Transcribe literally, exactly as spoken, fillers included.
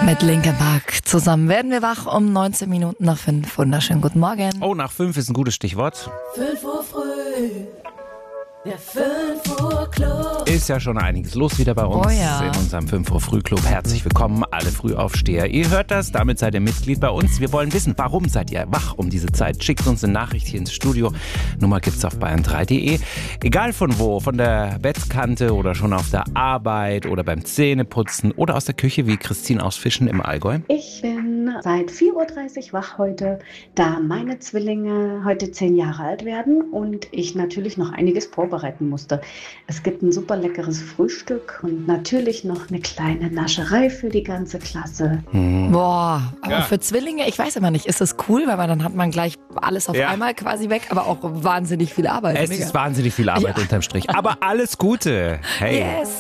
Mit Linkin Park zusammen werden wir wach um neunzehn Minuten nach fünf. Wunderschönen guten Morgen. Oh, nach fünf ist ein gutes Stichwort. fünf Uhr früh, der fünf Uhr Club. Ist ja schon einiges los wieder bei uns Oh ja. in unserem fünf Uhr Frühclub. Herzlich willkommen, alle Frühaufsteher. Ihr hört das, damit seid ihr Mitglied bei uns. Wir wollen wissen, warum seid ihr wach um diese Zeit? Schickt uns eine Nachricht hier ins Studio. Nummer gibt's auf bayern drei punkt de. Egal von wo, von der Bettkante oder schon auf der Arbeit oder beim Zähneputzen oder aus der Küche wie Christine aus Fischen im Allgäu. Ich bin seit vier Uhr dreißig wach heute, da meine Zwillinge heute zehn Jahre alt werden und ich natürlich noch einiges vorbereiten musste. Es gibt ein super leckeres Frühstück und natürlich noch eine kleine Nascherei für die ganze Klasse. Boah, aber Ja. für Zwillinge, ich weiß immer nicht, ist das cool, weil man dann hat man gleich alles auf Ja. einmal quasi weg, aber auch wahnsinnig viel Arbeit. Es Mega. ist wahnsinnig viel Arbeit Ja. unterm Strich. Aber alles Gute. Hey. Yes.